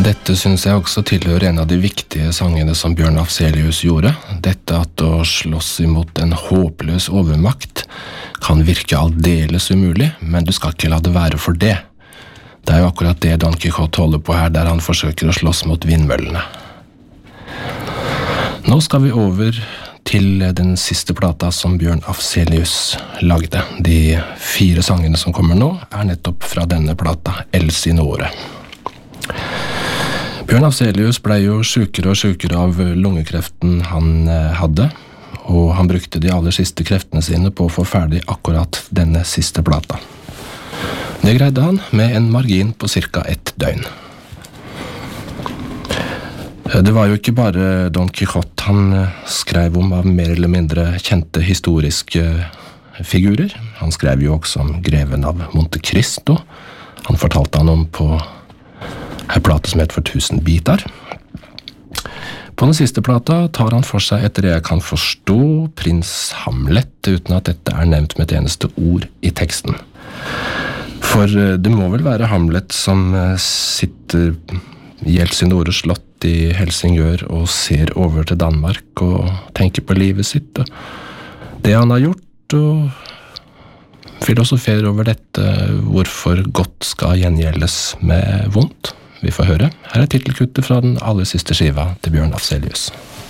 Men dette synes jeg også tilhører en av de viktige sangene som Bjørn Afzelius gjorde. Dette at å slåss imot en håpløs overmakt kan virke aldeles umulig, men du skal ikke la det være for det. Det er jo akkurat det Don Quixote holder på her, der han forsøker å slåss mot vindmøllene. Nå skal vi over til den siste plata som Bjørn Afzelius lagde. De 4 sangene som kommer nå er nettopp fra denne plata, Elsinore. Bjørn Afzelius ble jo sjukere og sjukere av lungekreften han hadde, og han brukte de aller siste kreftene sine på å få ferdig akkurat denne siste plata. Det greide han med en margin på ca. 1 døgn. Det var jo ikke bare Don Quixote han skrev om av mer eller mindre kjente historiske figurer. Han skrev jo også om greven av Monte Cristo. Han fortalte han om på en plate som heter For 1000 bitar. På den siste plata tar han for seg, etter det jeg kan forstå, prins Hamlet, uten at dette er nevnt med et eneste ord i teksten. For det må vel være Hamlet som sitter i Elsinore slott i Helsingør og ser over til Danmark og tenker på livet sitt. Det han har gjort, og filosoferer over dette, hvorfor godt skal gjengjeldes med vondt. Vi får høre. Her er titelkuttet fra den aller siste skiva til Bjørn Afzelius.